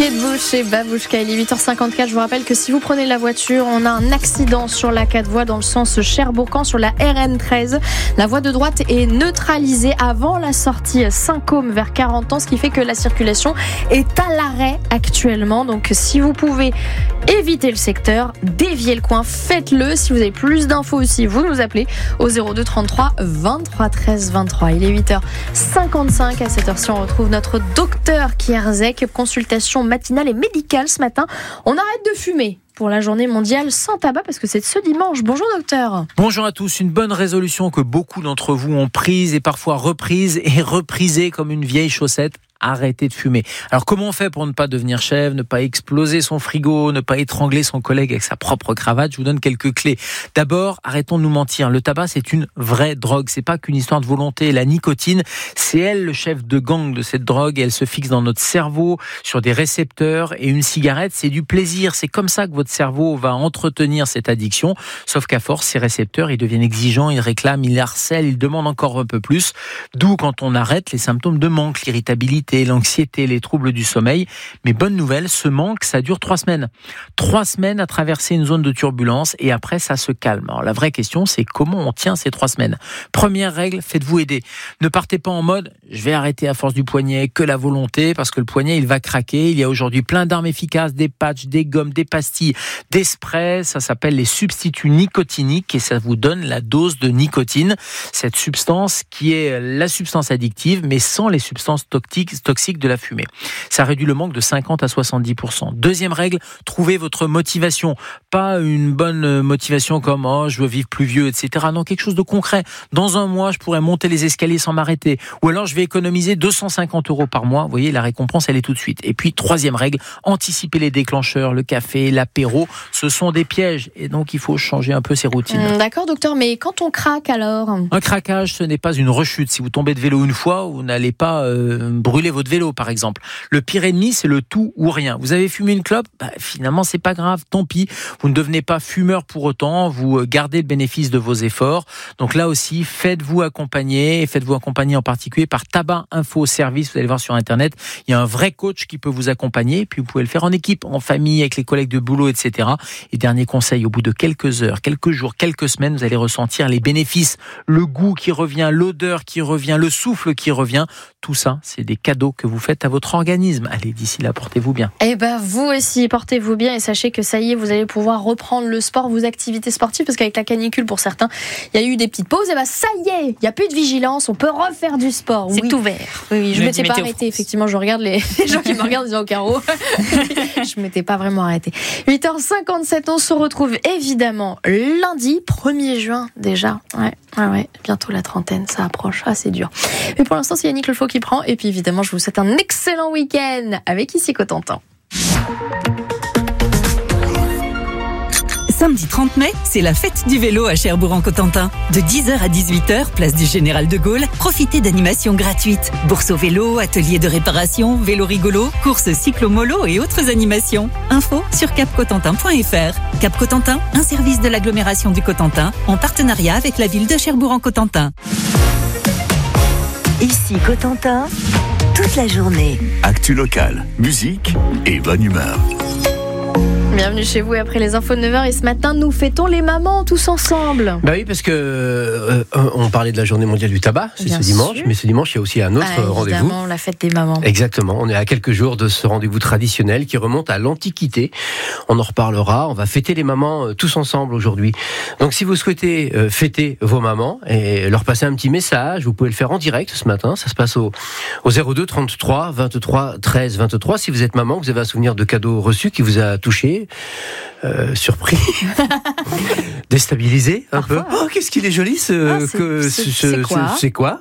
Kate Bush et Babouchka. Il est 8h54. Je vous rappelle que si vous prenez la voiture, on a un accident sur la 4 voies dans le sens Cherbourg-Caen sur la RN13. La voie de droite est neutralisée avant la sortie Saint-Côme vers 40 ans, ce qui fait que la circulation est à l'arrêt actuellement. Donc si vous pouvez éviter le secteur, dévier le coin, faites-le. Si vous avez plus d'infos aussi, vous nous appelez au 02 33 23 13 23. Il est 8h55. À cette heure-ci, on retrouve notre docteur Kierzek. Consultation matinale et médicale ce matin. On arrête de fumer pour la journée mondiale sans tabac parce que c'est ce dimanche. Bonjour docteur. Bonjour à tous. Une bonne résolution que beaucoup d'entre vous ont prise et parfois reprise et reprisée comme une vieille chaussette. Arrêtez de fumer. Alors comment on fait pour ne pas devenir chèvre, ne pas exploser son frigo, ne pas étrangler son collègue avec sa propre cravate? Je vous donne quelques clés. D'abord, arrêtons de nous mentir. Le tabac, c'est une vraie drogue. C'est pas qu'une histoire de volonté. La nicotine, c'est elle le chef de gang de cette drogue. Elle se fixe dans notre cerveau sur des récepteurs. Et une cigarette, c'est du plaisir. C'est comme ça que votre cerveau va entretenir cette addiction. Sauf qu'à force, ces récepteurs, ils deviennent exigeants, ils réclament, ils harcèlent, ils demandent encore un peu plus. D'où, quand on arrête, les symptômes de manque, l'irritabilité, l'anxiété, les troubles du sommeil. Mais bonne nouvelle, ce manque, ça dure 3 semaines. 3 semaines à traverser une zone de turbulence et après, ça se calme. Alors, la vraie question, c'est comment on tient ces 3 semaines. Première règle, faites-vous aider. Ne partez pas en mode, je vais arrêter à force du poignet, que la volonté, parce que le poignet, il va craquer. Il y a aujourd'hui plein d'armes efficaces, des patchs, des gommes, des pastilles, des sprays. Ça s'appelle les substituts nicotiniques et ça vous donne la dose de nicotine. Cette substance qui est la substance addictive, mais sans les substances toxiques de la fumée. Ça réduit le manque de 50 à 70%. Deuxième règle, trouvez votre motivation. Pas une bonne motivation comme « oh, je veux vivre plus vieux », etc. Non, quelque chose de concret. Dans un mois, je pourrais monter les escaliers sans m'arrêter. Ou alors, je vais économiser 250 € par mois. Vous voyez, la récompense, elle est tout de suite. Et puis, troisième règle, anticipez les déclencheurs, le café, l'apéro. Ce sont des pièges. Et donc, il faut changer un peu ses routines. D'accord, docteur, mais quand on craque alors ? Un craquage, ce n'est pas une rechute. Si vous tombez de vélo une fois, vous n'allez pas brûler votre vélo, par exemple. Le pire ennemi, c'est le tout ou rien. Vous avez fumé une clope, finalement, c'est pas grave, tant pis. Vous ne devenez pas fumeur pour autant, vous gardez le bénéfice de vos efforts. Donc là aussi, faites-vous accompagner en particulier par Tabac Info Service. Vous allez voir sur Internet, il y a un vrai coach qui peut vous accompagner, puis vous pouvez le faire en équipe, en famille, avec les collègues de boulot, etc. Et dernier conseil, au bout de quelques heures, quelques jours, quelques semaines, vous allez ressentir les bénéfices, le goût qui revient, l'odeur qui revient, le souffle qui revient. Tout ça, c'est des cadeaux que vous faites à votre organisme. Allez, d'ici là, portez-vous bien. Eh ben, vous aussi, portez-vous bien et sachez que ça y est, vous allez pouvoir reprendre le sport, vos activités sportives, parce qu'avec la canicule, pour certains, il y a eu des petites pauses. Et ben, ça y est, il n'y a plus de vigilance, on peut refaire du sport. C'est ouvert. Oui, je ne m'étais pas arrêtée, effectivement, je regarde les gens qui me regardent en disant au carreau. Je ne m'étais pas vraiment arrêtée. 8h57, on se retrouve évidemment lundi, 1er juin déjà. Ouais, bientôt la trentaine, ça approche, c'est dur. Mais pour l'instant, c'est Yannick Lefaux qui prend. Et puis évidemment, je vous souhaite un excellent week-end avec Ici Cotentin. Samedi 30 mai, c'est la fête du vélo à Cherbourg-en-Cotentin. De 10h à 18h, place du Général de Gaulle, profitez d'animations gratuites. Bourse au vélo, ateliers de réparation, vélo rigolo, courses cyclo-molo et autres animations. Info sur capcotentin.fr. Cap Cotentin, un service de l'agglomération du Cotentin, en partenariat avec la ville de Cherbourg-en-Cotentin. Ici Cotentin, toute la journée. Actu locale, musique et bonne humeur. Bienvenue chez vous après les infos de 9h et ce matin nous fêtons les mamans tous ensemble. Bah oui, parce que on parlait de la journée mondiale du tabac, c'est Bien ce dimanche, sûr. mais ce dimanche il y a aussi un autre rendez-vous. Évidemment, la fête des mamans. Exactement, on est à quelques jours de ce rendez-vous traditionnel qui remonte à l'Antiquité. On en reparlera, on va fêter les mamans tous ensemble aujourd'hui. Donc si vous souhaitez fêter vos mamans et leur passer un petit message, vous pouvez le faire en direct ce matin, ça se passe au 02 33 23 13 23. Si vous êtes maman, que vous avez un souvenir de cadeau reçu qui vous a touché, surpris, déstabilisé un peu. Oh, qu'est-ce qu'il est joli c'est quoi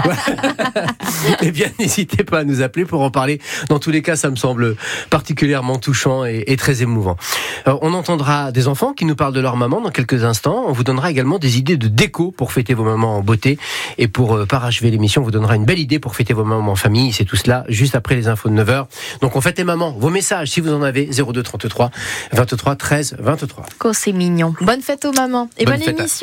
Eh bien, n'hésitez pas à nous appeler pour en parler. Dans tous les cas, ça me semble particulièrement touchant et très émouvant. On entendra des enfants qui nous parlent de leur maman dans quelques instants. On vous donnera également des idées de déco pour fêter vos mamans en beauté. Et pour parachever l'émission, on vous donnera une belle idée pour fêter vos mamans en famille. C'est tout cela juste après les infos de 9h. Donc on fête les mamans. Vos messages, si vous en avez, 02 33 23 13 23. Oh, c'est mignon. Bonne fête aux mamans et bonne émission.